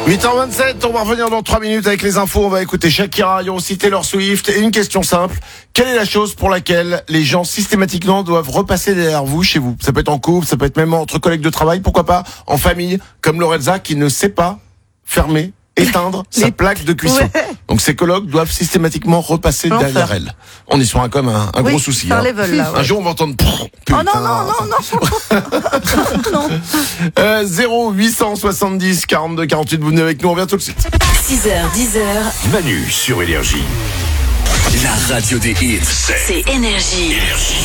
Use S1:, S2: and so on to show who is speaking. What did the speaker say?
S1: 8h27, on va revenir dans 3 minutes avec les infos. On va écouter Shakira, il y a aussi Taylor Swift. Et une question simple, quelle est la chose pour laquelle les gens systématiquement doivent repasser derrière vous, chez vous? Ça peut être en couple, ça peut être même entre collègues de travail, pourquoi pas en famille, comme Lorenza qui ne sait pas fermer, éteindre sa plaque de cuisson. Ouais. Donc ses collègues doivent systématiquement repasser derrière elle. On est sur un gros souci.
S2: Hein. Level, là, ouais.
S1: Un jour on va entendre putain.
S2: Oh non.
S1: 0870 42 48, vous venez avec nous, on revient tout de suite.
S3: 6h, 10h.
S4: Manu sur Énergie. La radio des hits,
S3: c'est Énergie.